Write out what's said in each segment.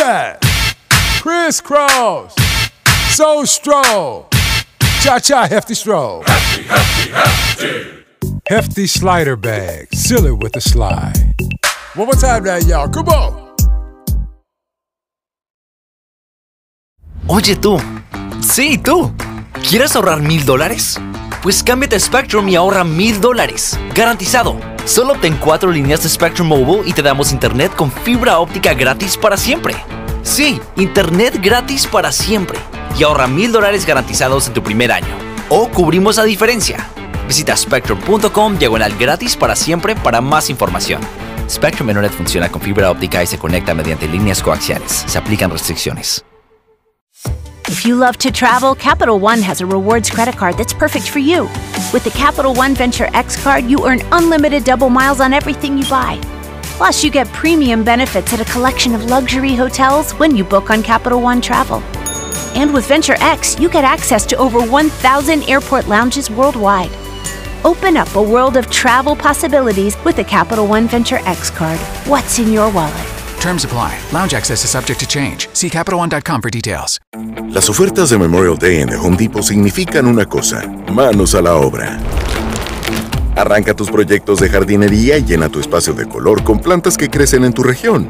zigzag, crisscross, so stroll, cha-cha hefty stroll. Hefty, hefty, hefty. Hefty slider bag, seal it with a slide. One more time now, y'all, come on. Oye tú, sí tú, ¿quieres ahorrar $1,000? Pues cámbiate a Spectrum y ahorra $1,000, garantizado. Solo obtén 4 líneas de Spectrum Mobile y te damos internet con fibra óptica gratis para siempre. Sí, internet gratis para siempre. Y ahorra $1,000 garantizados en tu primer año. O cubrimos la diferencia. Visita spectrum.com/gratis para siempre para más información. Spectrum Internet funciona con fibra óptica y se conecta mediante líneas coaxiales. Se aplican restricciones. If you love to travel, Capital One has a rewards credit card that's perfect for you. With the Capital One Venture X card, you earn unlimited double miles on everything you buy. Plus, you get premium benefits at a collection of luxury hotels when you book on Capital One Travel. And with Venture X, you get access to over 1,000 airport lounges worldwide. Open up a world of travel possibilities with the Capital One Venture X card. What's in your wallet? Terms apply. Lounge access is subject to change. See CapitalOne.com for details. Las ofertas de Memorial Day en The Home Depot significan una cosa: manos a la obra. Arranca tus proyectos de jardinería y llena tu espacio de color con plantas que crecen en tu región.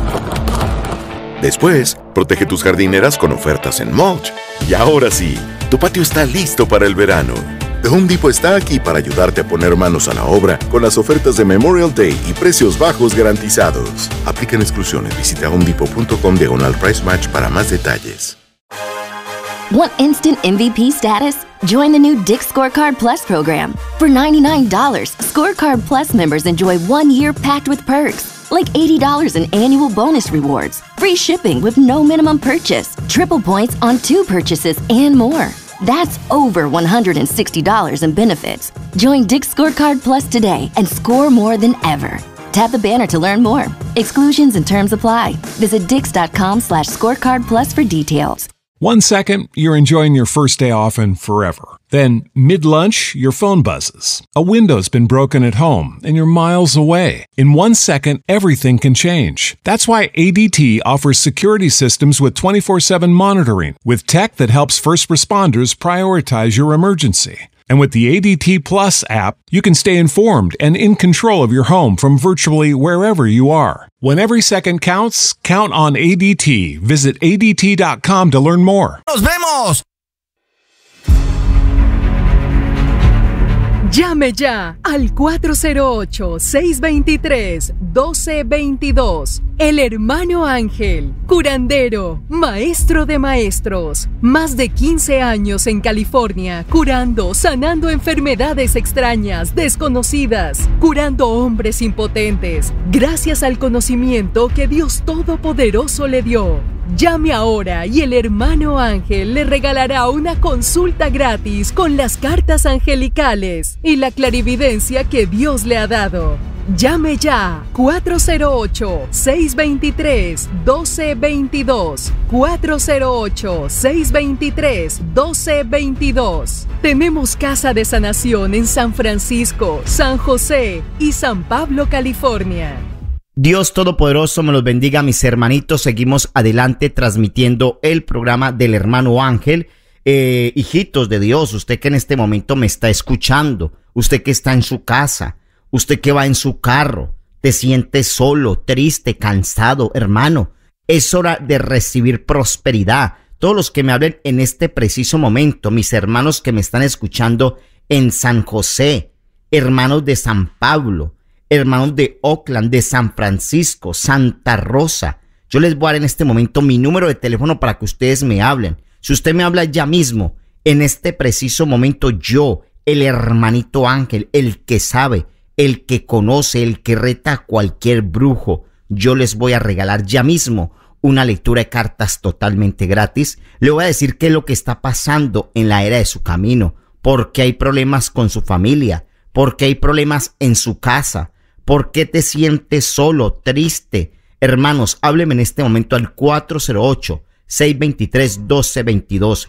Después, protege tus jardineras con ofertas en mulch. Y ahora sí, tu patio está listo para el verano. The Home Depot está aquí para ayudarte a poner manos a la obra con las ofertas de Memorial Day y precios bajos garantizados. Aplican exclusiones. Visita homedepot.com/price match para más detalles. Want instant MVP status? Join the new Dick's Scorecard Plus program. For $99, Scorecard Plus members enjoy 1 year packed with perks, like $80 in annual bonus rewards, free shipping with no minimum purchase, triple points on 2 purchases, and more. That's over $160 in benefits. Join Dick's Scorecard Plus today and score more than ever. Tap the banner to learn more. Exclusions and terms apply. Visit dix.com/scorecard plus for details. 1 second, you're enjoying your first day off and forever. Then, mid-lunch, your phone buzzes. A window's been broken at home and you're miles away. In 1 second, everything can change. That's why ADT offers security systems with 24/7 monitoring, with tech that helps first responders prioritize your emergency. And with the ADT Plus app, you can stay informed and in control of your home from virtually wherever you are. When every second counts, count on ADT. Visit ADT.com to learn more. ¡Nos vemos! Llame ya al 408-623-1222. El Hermano Ángel, curandero, maestro de maestros. Más de 15 años en California, curando, sanando enfermedades extrañas, desconocidas, curando hombres impotentes, gracias al conocimiento que Dios Todopoderoso le dio. Llame ahora y el Hermano Ángel le regalará una consulta gratis con las cartas angelicales y la clarividencia que Dios le ha dado. Llame ya, 408-623-1222, 408-623-1222. Tenemos casa de sanación en San Francisco, San José y San Pablo, California. Dios Todopoderoso me los bendiga, mis hermanitos. Seguimos adelante transmitiendo el programa del Hermano Ángel. Hijitos de Dios, usted que en este momento me está escuchando, usted que está en su casa, usted que va en su carro, te sientes solo, triste, cansado, hermano, es hora de recibir prosperidad. Todos los que me hablen en este preciso momento, mis hermanos que me están escuchando en San José, hermanos de San Pablo, hermanos de Oakland, de San Francisco, Santa Rosa, yo les voy a dar en este momento mi número de teléfono para que ustedes me hablen. Si usted me habla ya mismo, en este preciso momento, yo, el hermanito Ángel, el que sabe, el que conoce, el que reta a cualquier brujo, yo les voy a regalar ya mismo una lectura de cartas totalmente gratis. Le voy a decir qué es lo que está pasando en la era de su camino, por qué hay problemas con su familia, por qué hay problemas en su casa, por qué te sientes solo, triste. Hermanos, hábleme en este momento al 408-623-1222,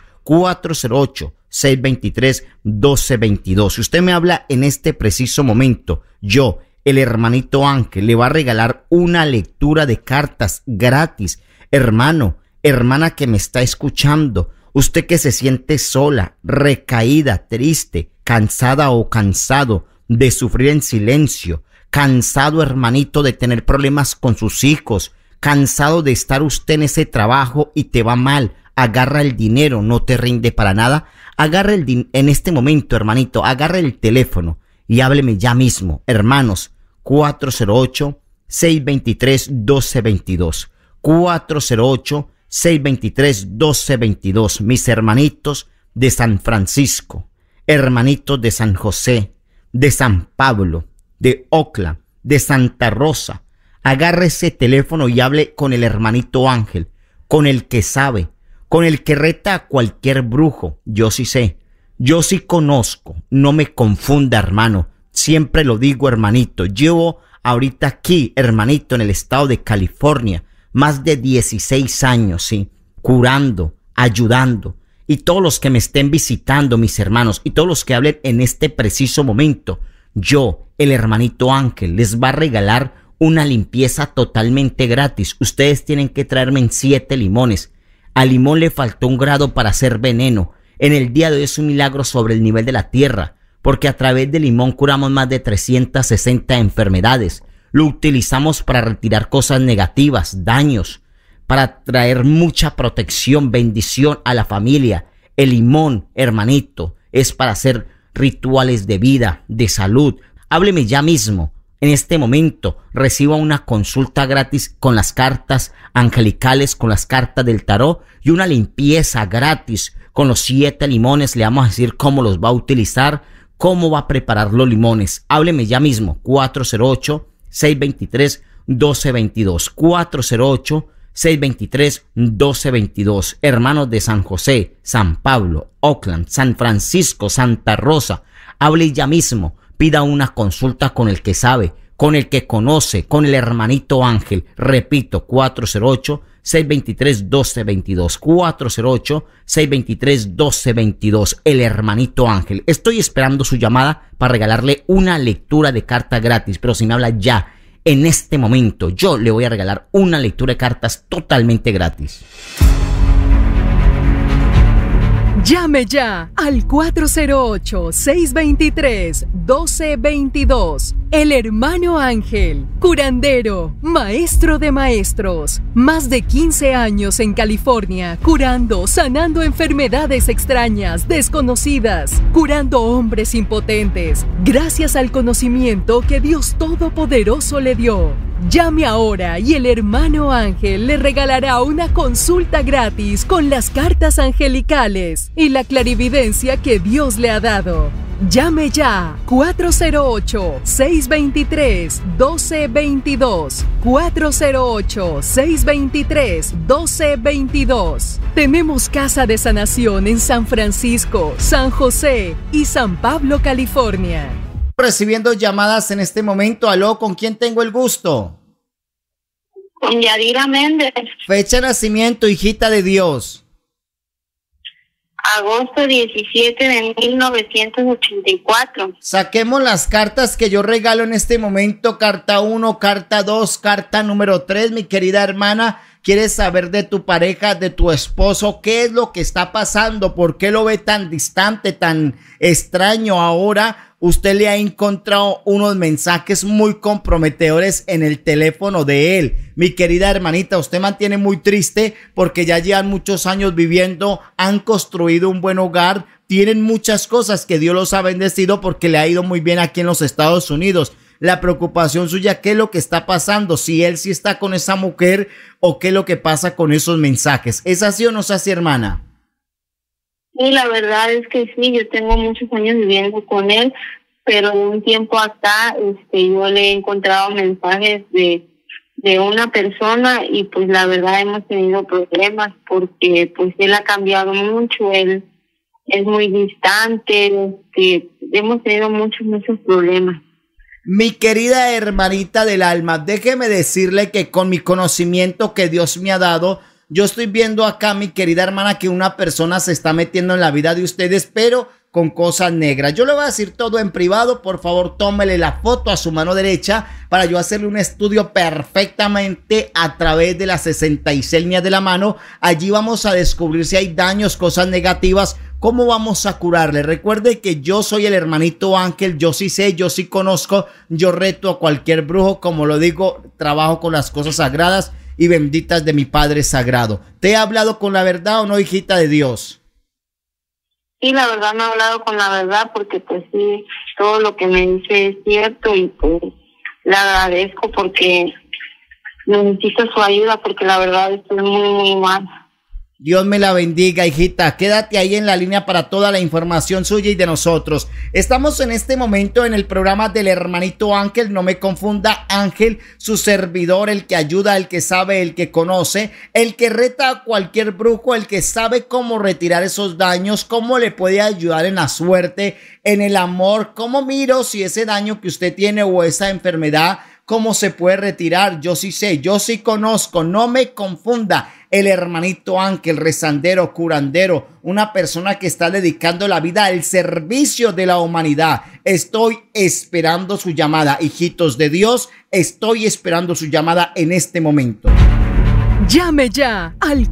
408-623-1222. Si usted me habla en este preciso momento, yo, el hermanito Ángel, le va a regalar una lectura de cartas gratis. Hermano, hermana que me está escuchando, usted que se siente sola, recaída, triste, cansada o cansado de sufrir en silencio, cansado, hermanito, de tener problemas con sus hijos, cansado de estar usted en ese trabajo y te va mal, agarra el dinero, no te rinde para nada, agarra en este momento, hermanito, agarra el teléfono y hábleme ya mismo, hermanos, 408-623-1222, 408-623-1222, mis hermanitos de San Francisco, hermanitos de San José, de San Pablo, de Oakland, de Santa Rosa. Agarre ese teléfono y hable con el hermanito Ángel, con el que sabe, con el que reta a cualquier brujo. Yo sí sé, yo sí conozco, no me confunda, hermano. Siempre lo digo, hermanito. Llevo ahorita aquí, hermanito, en el estado de California, más de 16 años, sí, curando, ayudando. Y todos los que me estén visitando, mis hermanos, y todos los que hablen en este preciso momento, yo, el hermanito Ángel, les va a regalar una limpieza totalmente gratis. Ustedes tienen que traerme en 7 limones. Al limón le faltó un grado para hacer veneno. En el día de hoy es un milagro sobre el nivel de la tierra, porque a través del limón curamos más de 360 enfermedades. Lo utilizamos para retirar cosas negativas, daños, para traer mucha protección, bendición a la familia. El limón, hermanito, es para hacer rituales de vida, de salud. Hábleme ya mismo. En este momento reciba una consulta gratis con las cartas angelicales, con las cartas del tarot y una limpieza gratis con los 7 limones. Le vamos a decir cómo los va a utilizar, cómo va a preparar los limones. Hábleme ya mismo, 408-623-1222, 408-623-1222. Hermanos de San José, San Pablo, Oakland, San Francisco, Santa Rosa, hable ya mismo. Pida una consulta con el que sabe, con el que conoce, con el hermanito Ángel. Repito, 408-623-1222, 408-623-1222, el hermanito Ángel. Estoy esperando su llamada para regalarle una lectura de carta gratis, pero si me habla ya, en este momento, yo le voy a regalar una lectura de cartas totalmente gratis. Llame ya al 408-623-1222. El hermano Ángel, curandero, maestro de maestros. Más de 15 años en California, curando, sanando enfermedades extrañas, desconocidas, curando hombres impotentes, gracias al conocimiento que Dios Todopoderoso le dio. Llame ahora y el hermano Ángel le regalará una consulta gratis con las cartas angelicales y la clarividencia que Dios le ha dado. Llame ya, 408-623-1222, 408-623-1222. Tenemos casa de sanación en San Francisco, San José y San Pablo, California. Recibiendo llamadas en este momento. Aló, ¿con quién tengo el gusto? Con Yadira Méndez. Fecha de nacimiento, hijita de Dios. Agosto 17 de 1984. Saquemos las cartas que yo regalo en este momento. Carta 1, carta 2, carta número 3. Mi querida hermana, ¿quieres saber de tu pareja, de tu esposo? ¿Qué es lo que está pasando? ¿Por qué lo ve tan distante, tan extraño ahora? Usted le ha encontrado unos mensajes muy comprometedores en el teléfono de él. Mi querida hermanita, usted mantiene muy triste porque ya llevan muchos años viviendo, han construido un buen hogar, tienen muchas cosas que Dios los ha bendecido porque le ha ido muy bien aquí en los Estados Unidos. La preocupación suya, ¿qué es lo que está pasando? Si él sí está con esa mujer o qué es lo que pasa con esos mensajes. ¿Es así o no es así, hermana? Sí, la verdad es que sí, yo tengo muchos años viviendo con él, pero de un tiempo acá yo le he encontrado mensajes de una persona y pues la verdad hemos tenido problemas porque pues él ha cambiado mucho, él es muy distante, hemos tenido muchos problemas. Mi querida hermanita del alma, déjeme decirle que con mi conocimiento que Dios me ha dado, Yo estoy viendo acá, mi querida hermana, que una persona se está metiendo en la vida de ustedes, pero con cosas negras. Yo le voy a decir todo en privado. Por favor, tómele la foto a su mano derecha para yo hacerle un estudio perfectamente a través de las 66 líneas de la mano. Allí vamos a descubrir si hay daños, cosas negativas. ¿Cómo vamos a curarle? Recuerde que yo soy el hermanito Ángel. Yo sí sé, yo sí conozco. Yo reto a cualquier brujo. Como lo digo, trabajo con las cosas sagradas y benditas de mi Padre Sagrado. ¿Te he hablado con la verdad o no, hijita de Dios? Sí, la verdad me he hablado con la verdad, porque pues sí, todo lo que me dice es cierto, y pues le agradezco porque necesito su ayuda, porque la verdad estoy muy mal. Dios me la bendiga, hijita. Quédate ahí en la línea para toda la información suya y de nosotros. Estamos en este momento en el programa del hermanito Ángel. No me confunda, Ángel, su servidor, el que ayuda, el que sabe, el que conoce, el que reta a cualquier brujo, el que sabe cómo retirar esos daños, cómo le puede ayudar en la suerte, en el amor, cómo miro si ese daño que usted tiene o esa enfermedad, cómo se puede retirar. Yo sí sé, yo sí conozco. No me confunda. El hermanito Ángel, rezandero, curandero, una persona que está dedicando la vida al servicio de la humanidad. Estoy esperando su llamada, hijitos de Dios. Estoy esperando su llamada en este momento. Llame ya al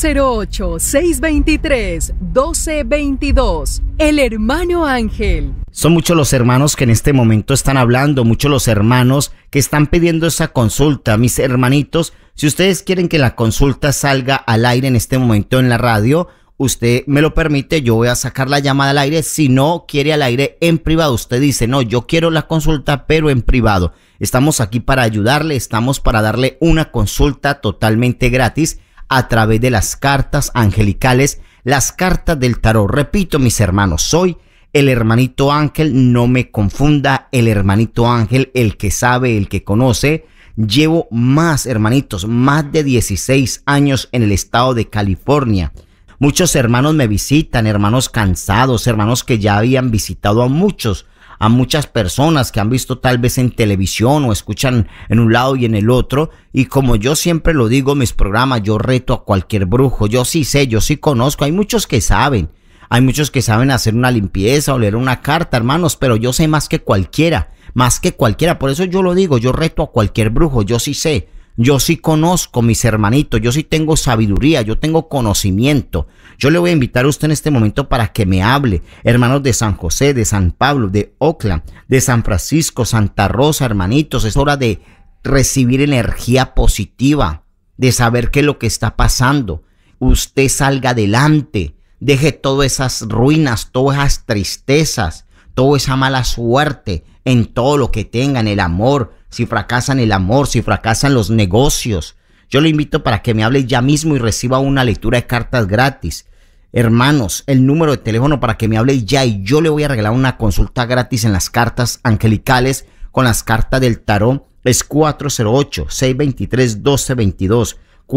408-623-1222. El hermano Ángel. Son muchos los hermanos que en este momento están hablando, muchos los hermanos que están pidiendo esa consulta. Mis hermanitos, si ustedes quieren que la consulta salga al aire en este momento en la radio, usted me lo permite, yo voy a sacar la llamada al aire. Si no quiere al aire, en privado, usted dice, no, yo quiero la consulta, pero en privado. Estamos aquí para ayudarle, estamos para darle una consulta totalmente gratis a través de las cartas angelicales, las cartas del tarot. Repito, mis hermanos, soy el hermanito Ángel. No me confunda, el hermanito Ángel, el que sabe, el que conoce. Llevo más, hermanitos, más de 16 años en el estado de California. Muchos hermanos me visitan, hermanos cansados, hermanos que ya habían visitado a muchas personas que han visto tal vez en televisión o escuchan en un lado y en el otro. Y como yo siempre lo digo en mis programas, yo reto a cualquier brujo. Yo sí sé, yo sí conozco. Hay muchos que saben hacer una limpieza o leer una carta, hermanos, pero yo sé más que cualquiera. Por eso yo lo digo, yo reto a cualquier brujo. Yo sí sé. Yo sí conozco, mis hermanitos, yo sí tengo sabiduría, yo tengo conocimiento. Yo le voy a invitar a usted en este momento para que me hable. Hermanos de San José, de San Pablo, de Oakland, de San Francisco, Santa Rosa, hermanitos, es hora de recibir energía positiva, de saber qué es lo que está pasando. Usted salga adelante, deje todas esas ruinas, todas esas tristezas, toda esa mala suerte en todo lo que tenga, en el amor. Si fracasan el amor, si fracasan los negocios, yo le invito para que me hable ya mismo y reciba una lectura de cartas gratis. Hermanos, el número de teléfono para que me hable ya y yo le voy a regalar una consulta gratis en las cartas angelicales con las cartas del tarot es 408-623-1222.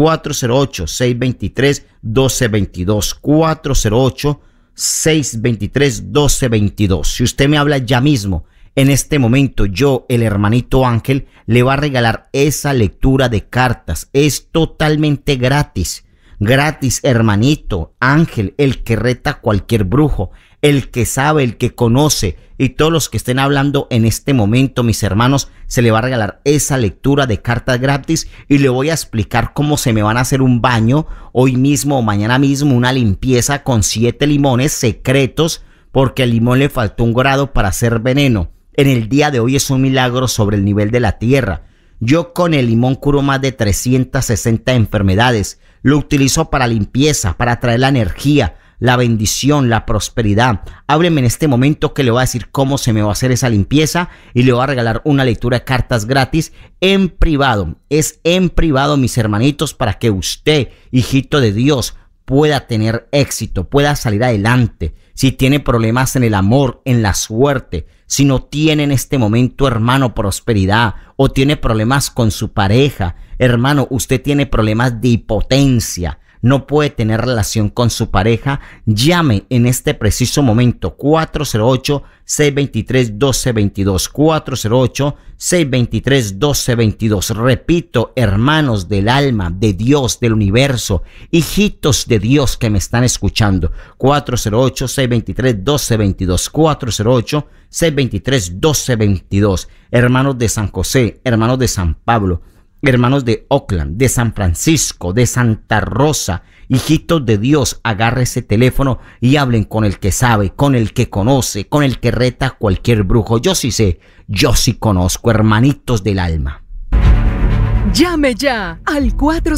408-623-1222. 408-623-1222. Si usted me habla ya mismo, en este momento yo, el hermanito Ángel, le va a regalar esa lectura de cartas. Es totalmente gratis. Gratis, hermanito Ángel, el que reta a cualquier brujo, el que sabe, el que conoce. Y todos los que estén hablando en este momento, mis hermanos, se le va a regalar esa lectura de cartas gratis. Y le voy a explicar cómo se me van a hacer un baño hoy mismo o mañana mismo, una limpieza con 7 limones secretos, porque al limón le faltó un grado para hacer veneno. En el día de hoy es un milagro sobre el nivel de la tierra. Yo con el limón curo más de 360 enfermedades. Lo utilizo para limpieza, para traer la energía, la bendición, la prosperidad. Hábleme en este momento que le voy a decir cómo se me va a hacer esa limpieza y le voy a regalar una lectura de cartas gratis en privado. Es en privado, mis hermanitos, para que usted, hijito de Dios, pueda tener éxito, pueda salir adelante. Si tiene problemas en el amor, en la suerte, si no tiene en este momento, hermano, prosperidad, o tiene problemas con su pareja, hermano, usted tiene problemas de impotencia, no puede tener relación con su pareja, llame en este preciso momento 408-623-1222, 408-623-1222. Repito, hermanos del alma, de Dios, del universo, hijitos de Dios que me están escuchando, 408-623-1222, 408-623-1222. Hermanos de San José, hermanos de San Pablo, hermanos de Oakland, de San Francisco, de Santa Rosa, hijitos de Dios, agarre ese teléfono y hablen con el que sabe, con el que conoce, con el que reta a cualquier brujo. Yo sí sé, yo sí conozco, hermanitos del alma. Llame ya al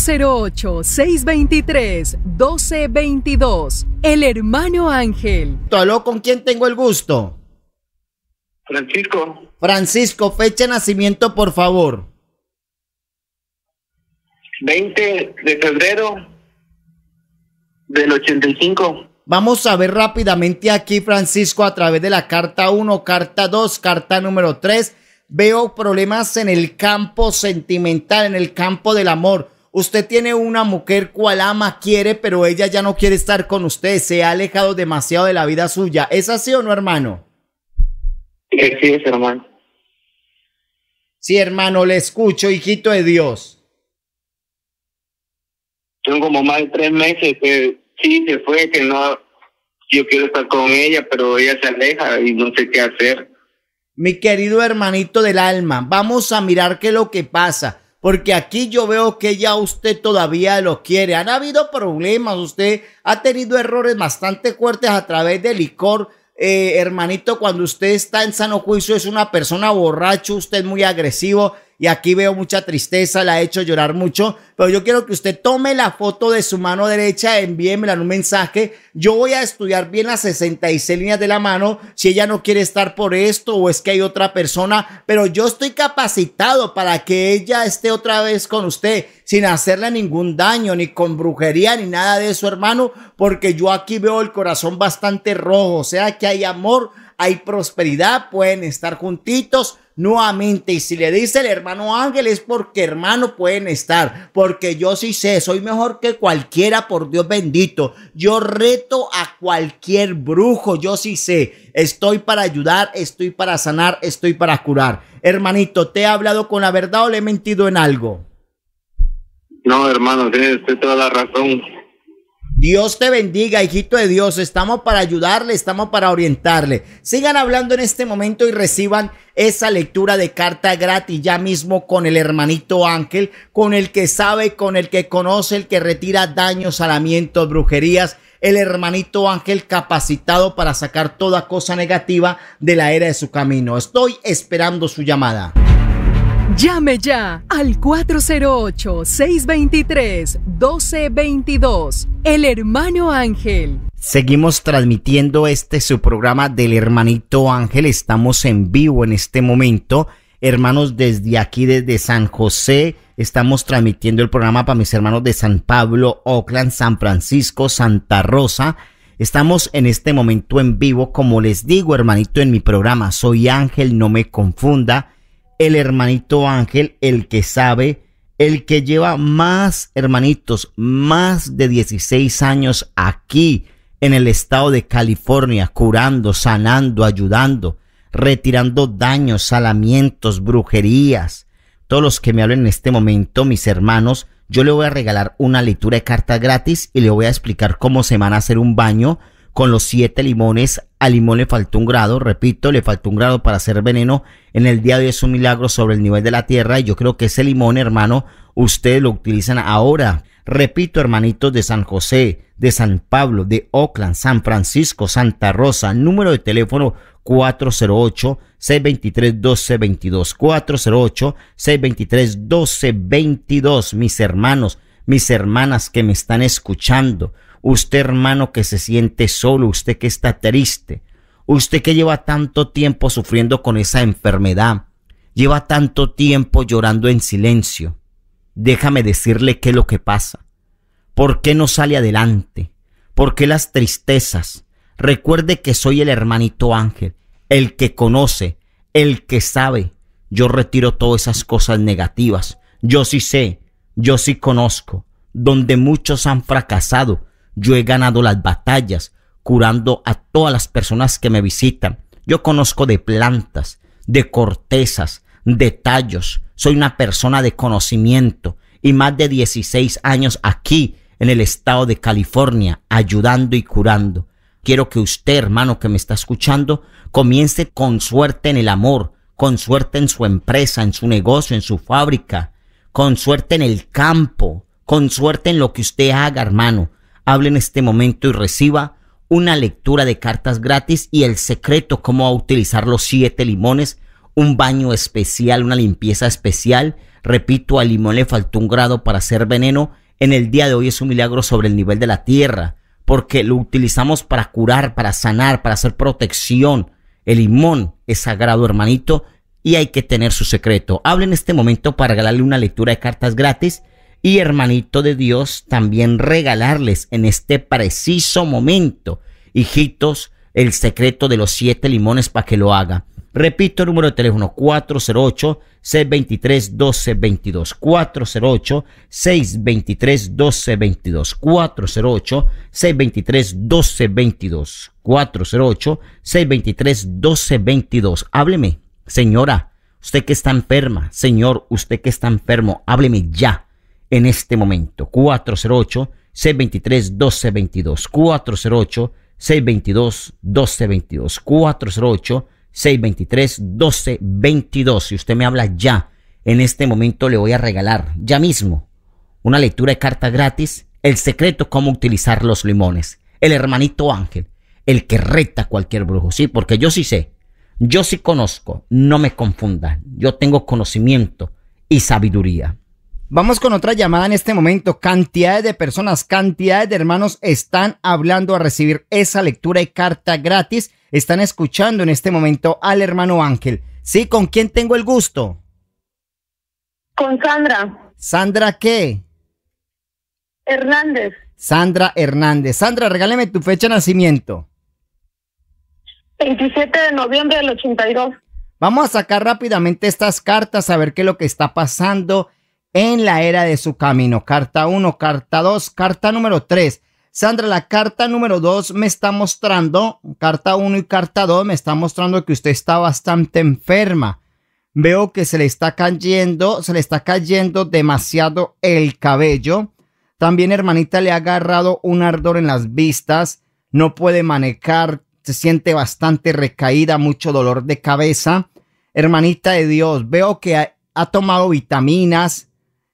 408-623-1222. El hermano Ángel. ¿Aló? ¿Con quién tengo el gusto? Francisco. Francisco, fecha de nacimiento, por favor. 20 de febrero del 85. Vamos a ver rápidamente aquí, Francisco, a través de la carta 1, carta 2, carta número 3. Veo problemas en el campo sentimental, en el campo del amor. Usted tiene una mujer cual ama, quiere, pero ella ya no quiere estar con usted. Se ha alejado demasiado de la vida suya. ¿Es así o no, hermano? Sí, es, hermano. Sí, hermano, le escucho, hijito de Dios. Tengo como más de 3 meses que sí se fue, que no, yo quiero estar con ella, pero ella se aleja y no sé qué hacer. Mi querido hermanito del alma, vamos a mirar qué es lo que pasa, porque aquí yo veo que ya usted todavía lo quiere. Han habido problemas, usted ha tenido errores bastante fuertes a través del licor. Hermanito, cuando usted está en sano juicio es una persona borracho, usted es muy agresivo. Y aquí veo mucha tristeza, la ha hecho llorar mucho, pero yo quiero que usted tome la foto de su mano derecha, envíemela en un mensaje. Yo voy a estudiar bien las 66 líneas de la mano, si ella no quiere estar por esto o es que hay otra persona, pero yo estoy capacitado para que ella esté otra vez con usted, sin hacerle ningún daño, ni con brujería, ni nada de eso, hermano, porque yo aquí veo el corazón bastante rojo, o sea que hay amor, hay prosperidad, pueden estar juntitos nuevamente. Y si le dice el hermano Ángel es porque, hermano, pueden estar, porque yo sí sé, soy mejor que cualquiera, por Dios bendito. Yo reto a cualquier brujo, yo sí sé, estoy para ayudar, estoy para sanar, estoy para curar. Hermanito, ¿te he hablado con la verdad o le he mentido en algo? No, hermano, tiene usted toda la razón. Dios te bendiga, hijito de Dios. Estamos para ayudarle, estamos para orientarle. Sigan hablando en este momento y reciban esa lectura de carta gratis ya mismo con el hermanito Ángel, con el que sabe, con el que conoce, el que retira daños, salamientos, brujerías. El hermanito Ángel capacitado para sacar toda cosa negativa de la era de su camino. Estoy esperando su llamada. Llame ya al 408-623-1222. El hermano Ángel. Seguimos transmitiendo su programa del hermanito Ángel. Estamos en vivo en este momento. Hermanos, desde aquí, desde San José, estamos transmitiendo el programa para mis hermanos de San Pablo, Oakland, San Francisco, Santa Rosa. Estamos en este momento en vivo. Como les digo, hermanito, en mi programa, soy Ángel, no me confunda. El hermanito Ángel, el que sabe, el que lleva más, hermanitos, más de 16 años aquí en el estado de California, curando, sanando, ayudando, retirando daños, salamientos, brujerías. Todos los que me hablen en este momento, mis hermanos, yo le voy a regalar una lectura de carta gratis y le voy a explicar cómo se van a hacer un baño con los 7 limones. Al limón le faltó 1 grado, repito, le faltó 1 grado para hacer veneno. En el día de hoy es un milagro sobre el nivel de la tierra y yo creo que ese limón, hermano, ustedes lo utilizan ahora. Repito, hermanitos de San José, de San Pablo, de Oakland, San Francisco, Santa Rosa, número de teléfono 408-623-1222, 408-623-1222. Mis hermanos, mis hermanas que me están escuchando, usted, hermano, que se siente solo, usted que está triste, usted que lleva tanto tiempo sufriendo con esa enfermedad, lleva tanto tiempo llorando en silencio, déjame decirle qué es lo que pasa. ¿Por qué no sale adelante? ¿Por qué las tristezas? Recuerde que soy el hermanito Ángel, el que conoce, el que sabe. Yo retiro todas esas cosas negativas. Yo sí sé, yo sí conozco. donde muchos han fracasado. Yo he ganado las batallas, curando a todas las personas que me visitan. Yo conozco de plantas, de cortezas, de tallos. Soy una persona de conocimiento y más de 16 años aquí en el estado de California, ayudando y curando. Quiero que usted, hermano, que me está escuchando, comience con suerte en el amor, con suerte en su empresa, en su negocio, en su fábrica, con suerte en el campo, con suerte en lo que usted haga, hermano. Hable en este momento y reciba una lectura de cartas gratis y el secreto cómo utilizar los 7 limones, un baño especial, una limpieza especial. Repito, al limón le faltó 1 grado para hacer veneno. En el día de hoy es un milagro sobre el nivel de la tierra, porque lo utilizamos para curar, para sanar, para hacer protección. El limón es sagrado, hermanito, y hay que tener su secreto. Hable en este momento para regalarle una lectura de cartas gratis y, hermanito de Dios, también regalarles en este preciso momento, hijitos, el secreto de los 7 limones para que lo haga. Repito el número de teléfono 408-623-1222, 408-623-1222, 408-623-1222, 408-623-1222. Hábleme, señora, usted que está enferma, señor, usted que está enfermo, hábleme ya en este momento. 408-623-1222, 408-622-1222, 408-623-1222. Si usted me habla ya, en este momento le voy a regalar, ya mismo, una lectura de carta gratis, el secreto cómo utilizar los limones. El hermanito Ángel, el que reta a cualquier brujo, sí, porque yo sí sé, yo sí conozco, no me confundan, yo tengo conocimiento y sabiduría. Vamos con otra llamada en este momento. Cantidades de personas, cantidades de hermanos están hablando a recibir esa lectura de carta gratis. Están escuchando en este momento al hermano Ángel. Sí, ¿con quién tengo el gusto? Con Sandra. ¿Sandra qué? Hernández. Sandra Hernández. Sandra, regáleme tu fecha de nacimiento. 27 de noviembre del 82. Vamos a sacar rápidamente estas cartas a ver qué es lo que está pasando en la era de su camino. Carta 1, carta 2, carta número 3. Sandra, la carta número 2 me está mostrando, carta 1 y carta 2 me está mostrando que usted está bastante enferma. Veo que se le está cayendo demasiado el cabello. También, hermanita, le ha agarrado un ardor en las vistas. No puede manejar, se siente bastante recaída, mucho dolor de cabeza. Hermanita de Dios, veo que ha tomado vitaminas,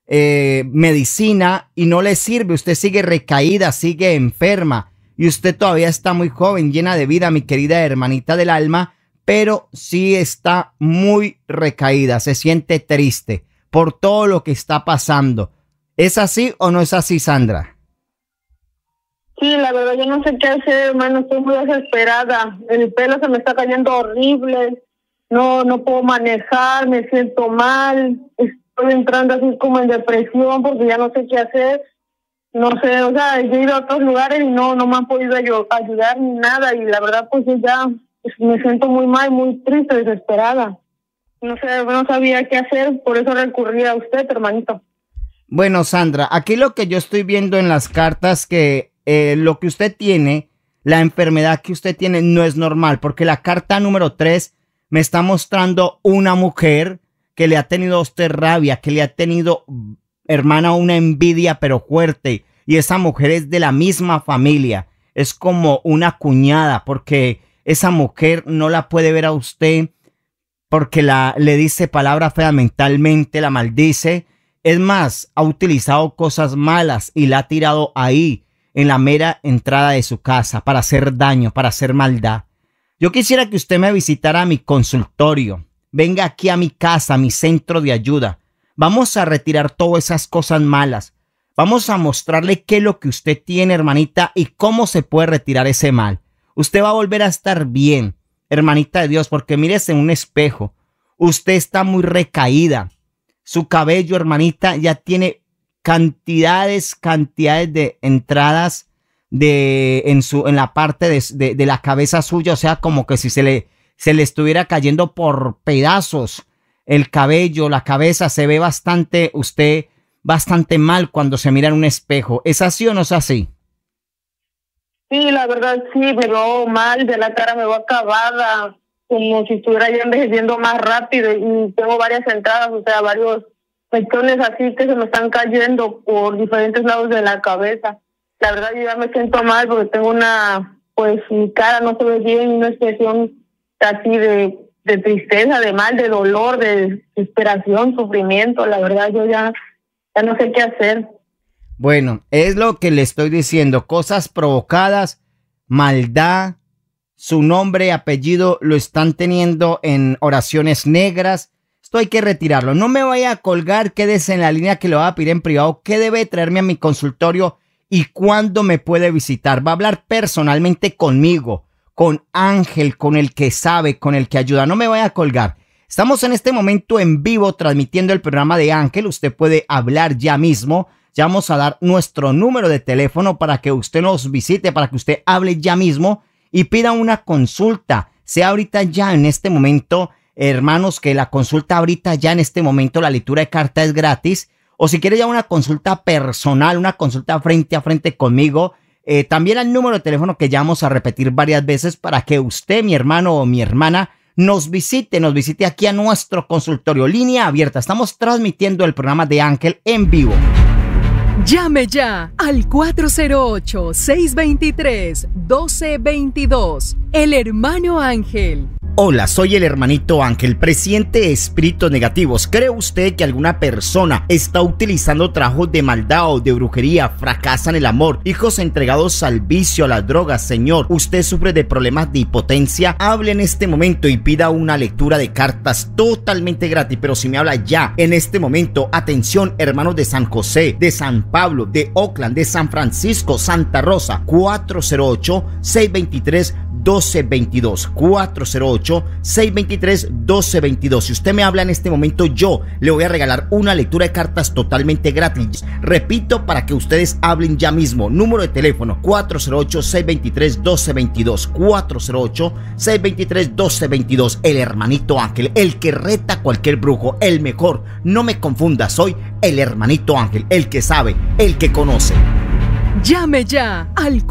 medicina y no le sirve. Usted sigue recaída, sigue enferma y usted todavía está muy joven, llena de vida, mi querida hermanita del alma, pero sí está muy recaída, se siente triste por todo lo que está pasando. ¿Es así o no es así, Sandra? Sí, la verdad yo no sé qué hacer, hermano, estoy muy desesperada. El pelo se me está cayendo horrible, no puedo manejar, me siento mal. Estoy entrando así como en depresión porque ya no sé qué hacer. No sé, o sea, yo he ido a otros lugares y no me han podido ayudar ni nada. Y la verdad, pues yo ya me siento muy mal, muy triste, desesperada. No sé, no sabía qué hacer, por eso recurrí a usted, hermanito. Bueno, Sandra, aquí lo que yo estoy viendo en las cartas que lo que usted tiene, la enfermedad que usted tiene no es normal, porque la carta número 3 me está mostrando una mujer que le ha tenido a usted rabia, que le ha tenido, hermana, una envidia pero fuerte, y esa mujer es de la misma familia, es como una cuñada, porque esa mujer no la puede ver a usted porque le dice palabras feas mentalmente, la maldice, es más, ha utilizado cosas malas y la ha tirado ahí, en la mera entrada de su casa, para hacer daño, para hacer maldad. Yo quisiera que usted me visitara a mi consultorio. Venga aquí a mi casa, a mi centro de ayuda. Vamos a retirar todas esas cosas malas. Vamos a mostrarle qué es lo que usted tiene, hermanita, y cómo se puede retirar ese mal. Usted va a volver a estar bien, hermanita de Dios, porque mírese en un espejo. Usted está muy recaída. Su cabello, hermanita, ya tiene cantidades de entradas en la parte de la cabeza suya. O sea, como que si se le estuviera cayendo por pedazos el cabello, la cabeza, se ve bastante usted bastante mal cuando se mira en un espejo. ¿Es así o no es así? Sí, la verdad sí, me veo mal, de la cara me veo acabada, como si estuviera yo envejeciendo más rápido y tengo varias entradas, o sea, varios mechones así que se me están cayendo por diferentes lados de la cabeza. La verdad yo ya me siento mal porque tengo pues mi cara no se ve bien, una expresión así de tristeza, de mal, de dolor, de desesperación, sufrimiento. La verdad yo ya no sé qué hacer. Bueno, es lo que le estoy diciendo, cosas provocadas, maldad, su nombre, apellido lo están teniendo en oraciones negras. Esto hay que retirarlo. No me vaya a colgar, quédese en la línea que le voy a pedir en privado qué debe traerme a mi consultorio y cuándo me puede visitar. Va a hablar personalmente conmigo, con Ángel, con el que sabe, con el que ayuda. No me vaya a colgar. Estamos en este momento en vivo transmitiendo el programa de Ángel. Usted puede hablar ya mismo. Ya vamos a dar nuestro número de teléfono para que usted nos visite, para que usted hable ya mismo y pida una consulta. Sea ahorita ya en este momento, hermanos, que la consulta ahorita ya en este momento, la lectura de carta es gratis. O si quiere ya una consulta personal, una consulta frente a frente conmigo, también al número de teléfono que ya vamos a repetir varias veces para que usted, mi hermano o mi hermana, nos visite aquí a nuestro consultorio. Línea abierta. Estamos transmitiendo el programa de Ángel en vivo. Llame ya al 408-623-1222. El hermano Ángel. Hola, soy el hermanito Ángel, presidente de Espíritus Negativos. ¿Cree usted que alguna persona está utilizando trabajos de maldad o de brujería, fracasa en el amor, hijos entregados al vicio, a las drogas? Señor, usted sufre de problemas de impotencia. Hable en este momento y pida una lectura de cartas totalmente gratis. Pero si me habla ya, en este momento, atención, hermanos de San José, de San Pablo, de Oakland, de San Francisco, Santa Rosa, 408-623-1222, 408-623-1222. Si usted me habla en este momento, yo le voy a regalar una lectura de cartas totalmente gratis. Repito, para que ustedes hablen ya mismo. Número de teléfono 408-623-1222, 408-623-1222. El hermanito Ángel, el que reta a cualquier brujo, el mejor. No me confunda, soy el hermanito Ángel, el que sabe, el que conoce. Llame ya al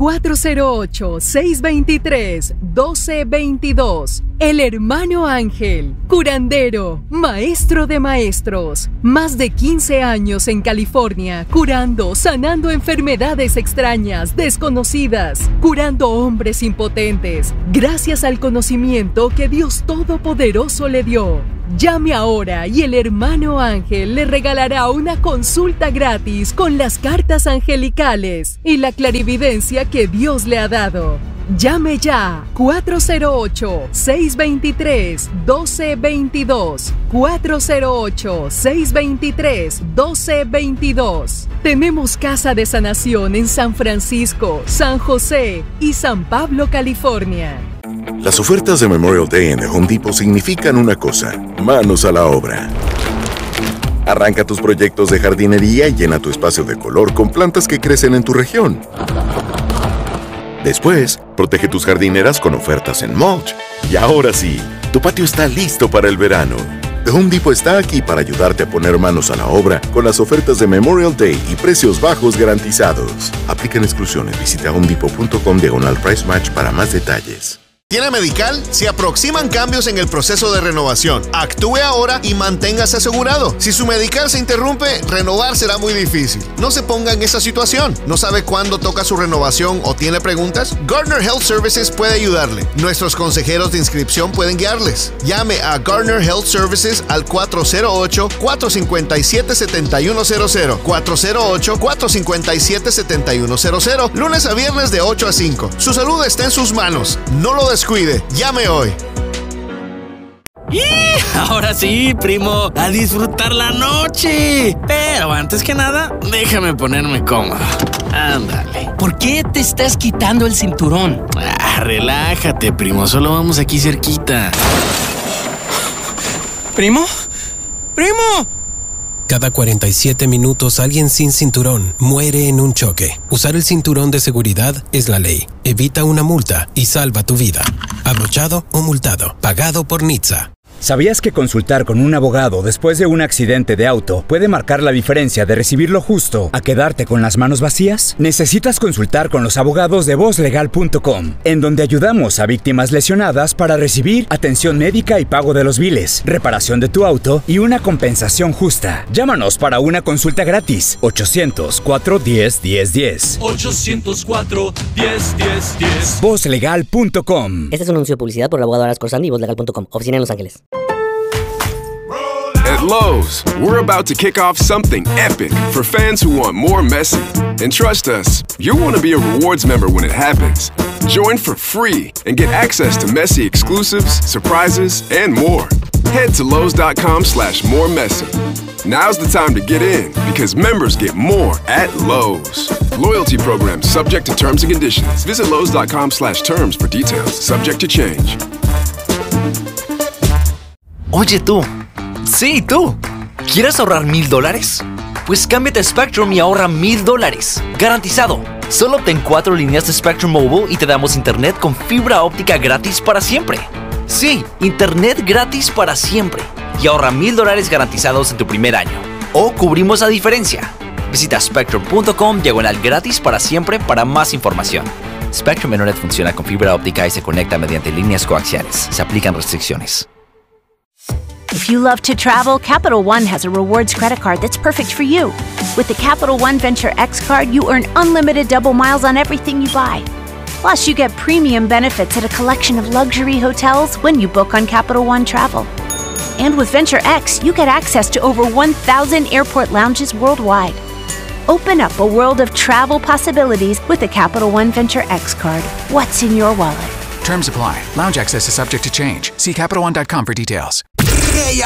408-623-1222. El hermano Ángel, curandero, maestro de maestros. Más de 15 años en California, curando, sanando enfermedades extrañas, desconocidas, curando hombres impotentes, gracias al conocimiento que Dios Todopoderoso le dio. Llame ahora y el hermano Ángel le regalará una consulta gratis con las cartas angelicales y la clarividencia que Dios le ha dado. Llame ya 408-623-1222, 408-623-1222. Tenemos casa de sanación en San Francisco, San José y San Pablo, California. Las ofertas de Memorial Day en The Home Depot significan una cosa: manos a la obra. Arranca tus proyectos de jardinería y llena tu espacio de color con plantas que crecen en tu región. Después, protege tus jardineras con ofertas en mulch. Y ahora sí, tu patio está listo para el verano. The Home Depot está aquí para ayudarte a poner manos a la obra con las ofertas de Memorial Day y precios bajos garantizados. Aplican exclusiones. Visita homedepot.com/price match para más detalles. ¿Tiene Medical? Se aproximan cambios en el proceso de renovación. Actúe ahora y manténgase asegurado. Si su Medical se interrumpe, renovar será muy difícil. No se ponga en esa situación. ¿No sabe cuándo toca su renovación o tiene preguntas? Gardner Health Services puede ayudarle. Nuestros consejeros de inscripción pueden guiarles. Llame a Gardner Health Services al 408-457-7100. 408-457-7100. Lunes a viernes de 8 a 5. Su salud está en sus manos. No lo descuide. Llame hoy. ¡Y! Ahora sí, primo, a disfrutar la noche. Pero antes que nada, déjame ponerme cómodo. Ándale. ¿Por qué te estás quitando el cinturón? Relájate, primo. Solo vamos aquí cerquita. ¿Primo? ¡Primo! Cada 47 minutos alguien sin cinturón muere en un choque. Usar el cinturón de seguridad es la ley. Evita una multa y salva tu vida. Abrochado o multado. Pagado por NHTSA. ¿Sabías que consultar con un abogado después de un accidente de auto puede marcar la diferencia de recibir lo justo a quedarte con las manos vacías? Necesitas consultar con los abogados de vozlegal.com, en donde ayudamos a víctimas lesionadas para recibir atención médica y pago de los biles, reparación de tu auto y una compensación justa. Llámanos para una consulta gratis. 800-410-1010. 800-410-1010. Vozlegal.com. Este es un anuncio de publicidad por el abogado Aras Corsandi y vozlegal.com. Oficina en Los Ángeles. At Lowe's, we're about to kick off something epic for fans who want more Messi. And trust us, you'll want to be a rewards member when it happens. Join for free and get access to Messi exclusives, surprises, and more. Head to Lowe's.com/moremessy. Now's the time to get in because members get more at Lowe's. Loyalty program subject to terms and conditions. Visit Lowe's.com/terms for details. Subject to change. Oye tú, sí tú, ¿quieres ahorrar $1,000? Pues cámbiate a Spectrum y ahorra $1,000, garantizado. Solo obtén 4 líneas de Spectrum Mobile y te damos internet con fibra óptica gratis para siempre. Sí, internet gratis para siempre. Y ahorra $1,000 garantizados en tu primer año. O cubrimos la diferencia. Visita spectrum.com/gratis para siempre para más información. Spectrum Internet funciona con fibra óptica y se conecta mediante líneas coaxiales. Se aplican restricciones. If you love to travel, Capital One has a rewards credit card that's perfect for you. With the Capital One Venture X card, you earn unlimited double miles on everything you buy. Plus, you get premium benefits at a collection of luxury hotels when you book on Capital One Travel. And with Venture X, you get access to over 1,000 airport lounges worldwide. Open up a world of travel possibilities with the Capital One Venture X card. What's in your wallet? Terms apply. Lounge access is subject to change. See CapitalOne.com for details. Hey,